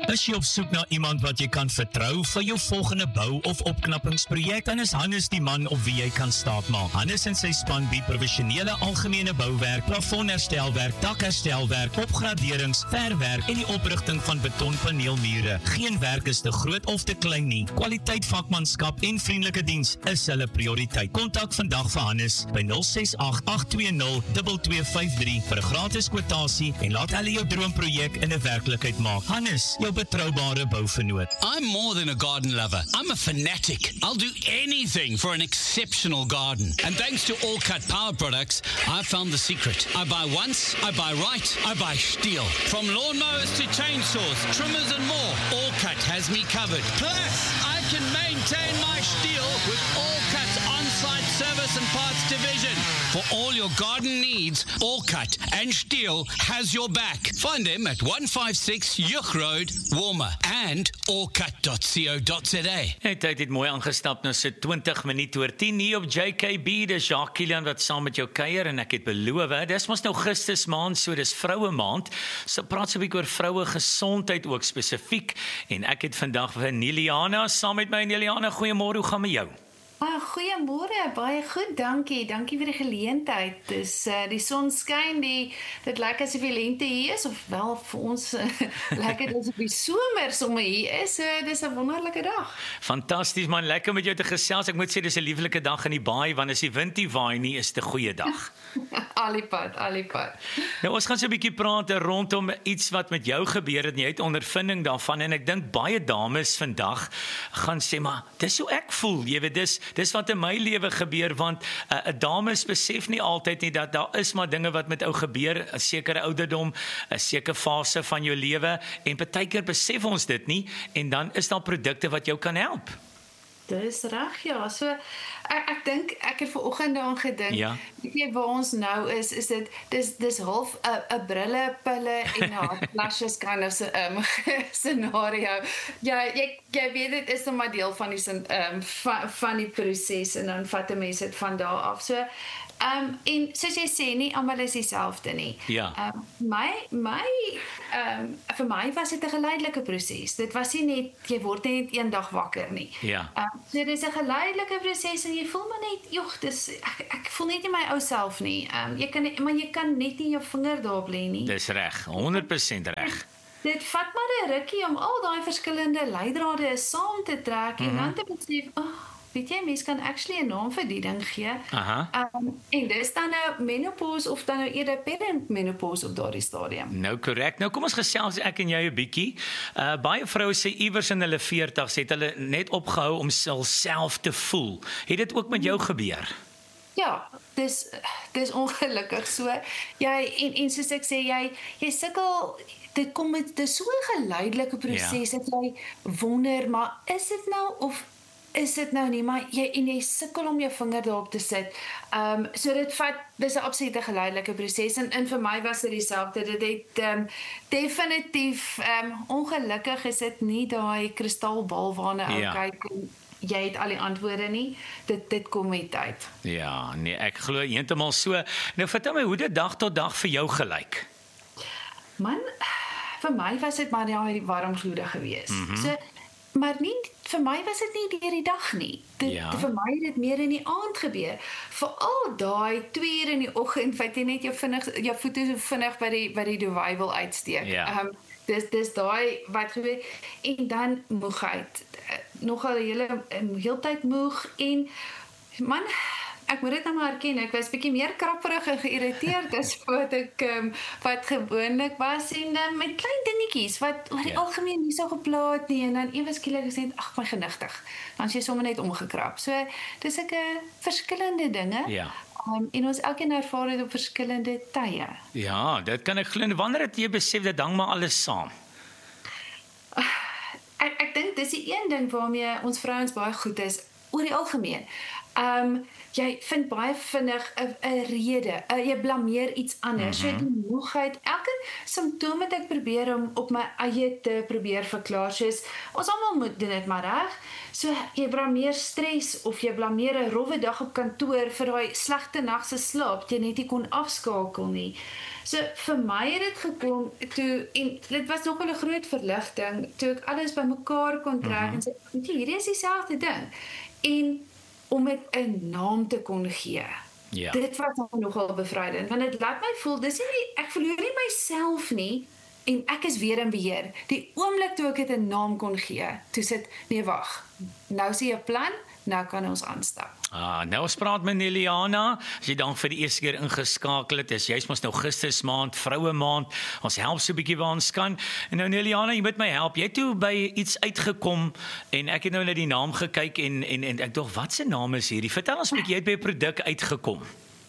Is jy op soek na iemand wat jy kan vertrou vir jou volgende bou- of opknappingsprojek? Dan is Hannes die man op wie jy kan staatmaak. Hannes en sy span bied professionele algemene bouwerk, plafonherstelwerk, dakherstelwerk, opgraderings, verwerk en die oprigting van betonpaneelmure. Geen werk is te groot of te klein nie. Kwaliteit vakmanskap en vriendelike diens is hulle prioriteit. Kontak vandag vir Hannes by 068-820-2253 vir 'n gratis kwotasie en laat hulle jou droomprojek in 'n werklikheid maak. Hannes, jou betroubare bouvernoot. I'm more than a garden lover. I'm a fanatic. I'll do anything for an exceptional garden. And thanks to All Cut Power products, I found the secret. I buy once, I buy right, I buy Stihl. From lawnmowers to chainsaws, trimmers and more, All Cut has me covered. Plus, I can maintain my Stihl with All Cut's on-site service and parts division. For all your garden needs, All Cut and Stihl has your back. Find them at 156 Juk Road, Warmer and allcut.co.za. Tyd het mooi aangestap na so 20 minute oor 10 hier op JKB. Dis Jacques Kilian wat saam met jou kuier en ek het beloof, dis mos nou Augustus maand, so dis vroue maand. So praat so 'n bietjie oor vroue gesondheid ook spesifiek en ek het vandag vir Neliana saam met my. Neliana, goeiemôre, hoe gaan met jou? Goeiemôre, baie goed, dankie. Dankie vir die geleentheid. Dis die son skyn, dit lyk asof die lente hier is, of wel vir ons lyk dit asof die somer sommer hier is. Dis 'n wonderlike dag. Fantasties man, lekker met jou te gesels. Ek moet sê dis 'n lieflike dag in die baai, want as die wind nie waai nie, is dit 'n goeie dag. Alipad. Nou ons gaan so 'n bietjie praat rondom iets wat met jou gebeur het en jy het ondervinding daarvan en ek dink baie dames vandag gaan sê, maar dis hoe ek voel, jy weet, dis wat in my lewe gebeur, want 'n dames besef nie altyd nie dat daar is maar dinge wat met ou gebeur, 'n sekere ouderdom, 'n sekere fase van jou lewe en partykeer besef ons dit nie en dan is daar produkte wat jou kan help. Dis reg, ja. So ek dink ek het vanoggend daaraan gedink. Ja. Weet jy waar ons nou is dis half 'n brille, pille en hartflashes kind of scenario. Ja, jy weet dit is nog maar deel van die van die proses en dan vat 'n mens dit van daar af. So en soos jy sê, nie almal is dieselfde nie. Ja. Vir my was dit 'n geleidelike proses. Dit was nie net, jy word net eendag wakker nie. Ja. So dis 'n geleidelike proses en jy voel maar net, ek voel net nie my ou self nie. Jy kan net nie jou vinger daarop lê nie. Dis reg, 100% reg. Dit vat maar 'n rukkie om al daai verskillende leidrade saam te trek en dan te besef, weet jy, mens kan actually 'n naam vir die ding gee. En dis dan nou menopause of dan nou eerder perimenopause op daardie stadium. Nou korrek. Nou kom ons gesels ek en jy 'n bietjie. Baie vroue sê iewers in hulle 40's het hulle net opgehou om self te voel. Het dit ook met jou gebeur? Ja, dis ongelukkig so. En soos ek sê, jy sukkel. Dit is so 'n geleidelike proses dat jy wonder, maar is dit nou of is dit nou nie, maar jy sukkel om jou vinger daarop te sit. So dis 'n absolute geleidelike proses en vir my was dit dieselfde. Dit het definitief ongelukkig is dit nie daai kristalbal waarna ou kyk en jy het al die antwoorde nie. Dit kom met tyd. Ja, nee, ek glo heeltemal so. Nou vertel my hoe dit dag tot dag vir jou gelyk. Man, vir my was dit maar die warm gloede gewees. So, maar nie vir my was dit nie deur die dag nie. Vir my het dit meer in die aand gebeur. Veral daai 2 uur in die oggend, wat jy net jou voete so vinnig by die duvet wil uitsteek. Dis daai wat gebeur en dan moegheid. Nogal heeltyd moeg en man, ek moet dit nou maar erken, ek was bietjie meer krapperig en geïrriteerd as wat gewoonlik was en met klein dingetjies wat oor die algemeen nie so geplaat nie en dan ewe skielik gesê, ag my genigtig, dan is jy sommer net omgekrap. So dis ek verskillende dinge. Ja. En ons elkeen ervaar dit op verskillende tye. Ja, dit kan ek glo. Wanneer het jy besef dat hang maar alles saam? Ek dink dis die een ding waarmee ons vrouens baie goed is oor die algemeen. Jy vind baie vinnig 'n rede, jy blameer iets anders. So die moegheid, elke simptoom wat ek probeer om op my eie te probeer verklaar, soos ons almal moet doen dit maar reg. So jy blameer stres of jy blameer 'n rowwe dag op kantoor vir daai slegte nag se slaap, jy net nie kon afskakel nie. So vir my het dit gekom toe, en dit was nogal 'n groot verligting toe ek alles bymekaar kon trek en sê, weet jy, hierdie is dieselfde ding. En om dit 'n naam te kon gee. Ja. Dit was nogal bevrydend, want dit laat my voel, ek verloor nie myself nie, en ek is weer in beheer. Die oomblik toe ek dit 'n naam kon gee, toe sit, nee wag, nou sien jy 'n plan, nou kan ons aanstap. Nou ons praat met Neliana, as jy dan vir die eerste keer ingeskakel het, is jy's mos nou Augustus maand, vroue maand, ons help so 'n bietjie waar ons kan, en nou Neliana, jy moet my help, jy het toe by iets uitgekom, en ek het nou na die naam gekyk, en ek dink, wat se naam is hierdie? Vertel ons 'n bietjie, jy het by 'n produk uitgekom.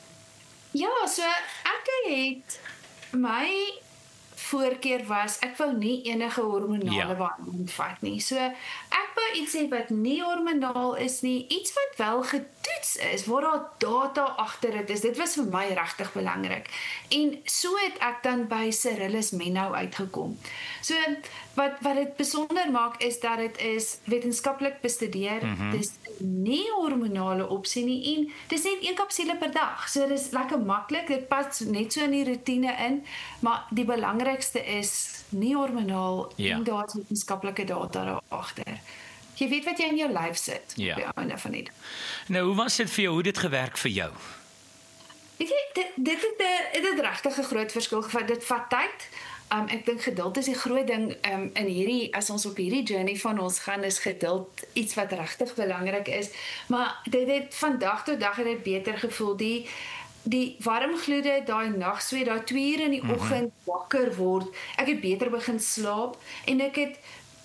Ja, so ek het, my voorkeur was, ek wou nie enige hormonale behandeling vat nie. So ek wou iets hê wat nie hormonaal is nie, iets wat wel getoets is, waar daar data agter dit is. Dit was vir my regtig belangrik. En so het ek dan by Cerilus Menau uitgekom. So wat dit besonder maak is dat dit is wetenskaplik bestudeer. Dis nie hormonale opsie nie, en dis net 1 kapsule per dag. So dis lekker maklik, dit pas net so in die roetine in, maar die belangrikste is nie hormonaal, en daar is wetenskaplike data daar agter. Jy weet wat jy in jou lyf sit. Ja. Op die einde van die dag. Nou, hoe was dit vir jou? Hoe het dit gewerk vir jou? Weet jy, dit het regtig 'n groot verskil gevat. Dit vat tyd. Ek dink geduld is die groot ding in hierdie, as ons op hierdie journey van ons gaan, is geduld iets wat regtig belangrik is. Maar dit het van dag tot dag het dit beter gevoel. Die warm gloede, daai nagsweet, daai 2 uur in die oggend wakker word. Ek het beter begin slaap, en ek het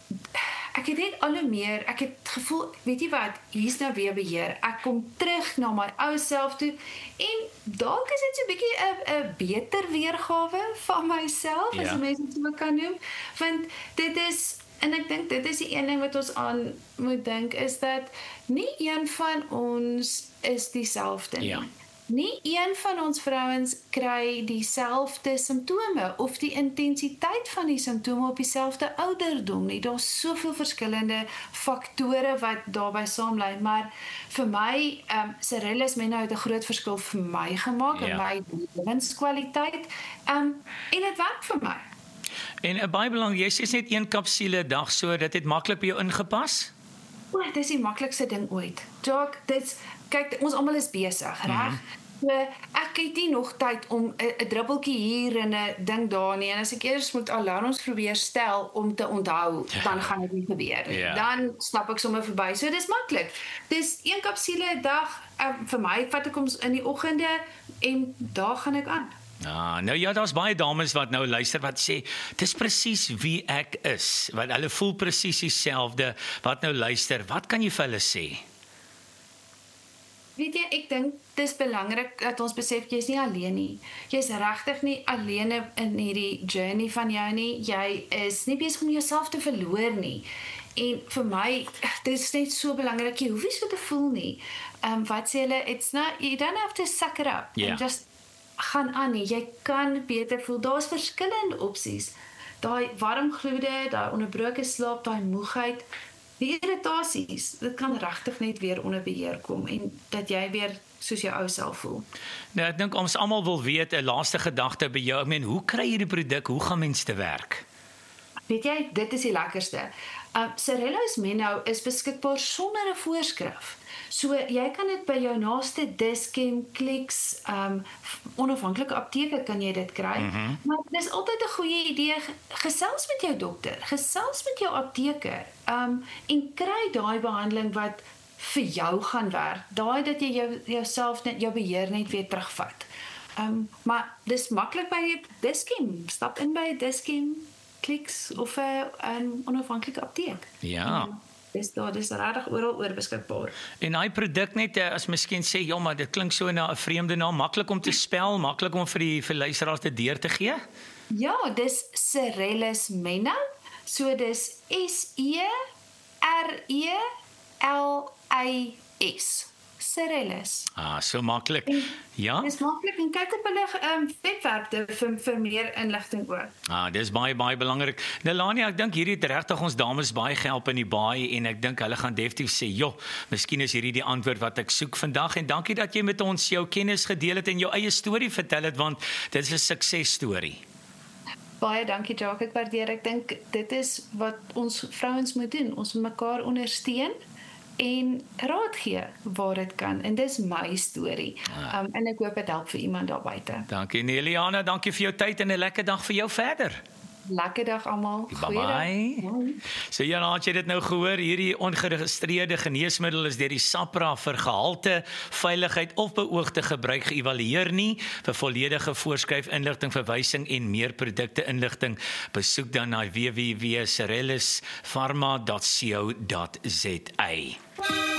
net al hoe meer, ek het gevoel, weet jy wat, hier's nou weer beheer. Ek kom terug na my ou self toe, en dalk is dit so 'n bietjie 'n beter weergawe van myself, as mense dit so kan noem, want dit is, en ek dink dit is die een ding wat ons aan moet dink, is dat nie een van ons is dieselfde nie. Nie een van ons vrouens kry dieselfde simptome of die intensiteit van die simptome op dieselfde ouderdom nie. Daar's soveel verskillende faktore wat daarbey saamlei, maar vir my, Cerilus Menau het 'n groot verskil vir my gemaak, in my lewenskwaliteit, en dit werk vir my. En 'n baie belangrik, jy sê net 1 kapsule 'n dag, so dit het maklik by jou ingepas? Dis die maklikste ding ooit. Jacques, kyk, ons almal is besig, reg? So, ek het nie nog tyd om 'n druppeltjie hier en 'n ding daar nie, en as ek eers moet alarms probeer stel om te onthou, dan gaan dit nie gebeur nie. Dan stap ek sommer verby. So dis maklik. Dis 1 kapsule 'n dag. Vir my vat ek hom in die oggende, en daar gaan ek aan. Nou ja, daar's baie dames wat nou luister wat sê, dis presies wie ek is, wat hulle voel presies dieselfde, wat nou luister, wat kan jy vir hulle sê? Weet jy, ek dink dis belangrik dat ons besef jy's nie alleen nie. Jy's regtig nie alleen in hierdie journey van jou nie. Jy is nie besig om jouself te verloor nie. En vir my, dit is net so belangrik, jy hoef nie so te voel nie. Wat sê hulle, you don't have to suck it up. And just gaan aan nie. Jy kan beter voel. Daar's verskillende opsies. Daai warm gloede, daai onderbroke slaap, daai moegheid, die irritasies, dit kan regtig net weer onder beheer kom, en dat jy weer soos jou ou self voel. Nou, ek dink ons almal wil weet, 'n laaste gedagte by jou, hoe kry jy die produk, hoe gaan mens te werk? Weet jy, dit is die lekkerste. Cerilus Menau is beskikbaar sonder 'n voorskrif. So jy kan dit by jou naaste Dis-Chem, Clicks, onafhanklike apteke kan jy dit kry. Maar dis altyd 'n goeie idee, gesels met jou dokter, gesels met jou apteker, en kry daai behandeling wat vir jou gaan werk. Daai dat jy jouself net, jou beheer net weer terugvat. Maar dis maklik by Dis-Chem. Stap in by Dis-Chem, Clicks of 'n onafhanklike apteek. Ja. Dis regtig oral oor beskikbaar. En hy produk net, as miskien sê, ja, maar dit klink so na 'n vreemde naam, maklik om te spel, maklik om vir luisteraars te deur te gee? Ja, dis Cerilus Menau. So dis SERELAS. Cerellis. So maklik. Ja? Dis maklik en kyk op hulle webwerf vir meer inligting ook. Dis baie belangrik. Nelania, ek dink hierdie het regtig ons dames baie gehelp in die baai en ek dink hulle gaan definitief sê, "Jo, miskien is hierdie die antwoord wat ek soek vandag." En dankie dat jy met ons jou kennis gedeel het en jou eie storie vertel het, want dit is 'n suksesstorie. Baie dankie, Jacques. Ek waardeer. Ek dink dit is wat ons vrouens moet doen. Ons moet mekaar ondersteun en raad gee waar dit kan. En dis my storie. En ek hoop dit help vir iemand daar buite. Dankie Neliana, dankie vir jou tyd en 'n lekker dag vir jou verder. Lekker dag almal. Bye. So ja, het jy dit nou gehoor? Hierdie ongeregistreerde geneesmiddel is deur die SAPRA vir gehalte, veiligheid of beoogde gebruik geëvalueer nie. Vir volledige voorskryfinligting, verwysing en meer produkte inligting, besoek dan na www.cerellispharma.co.za.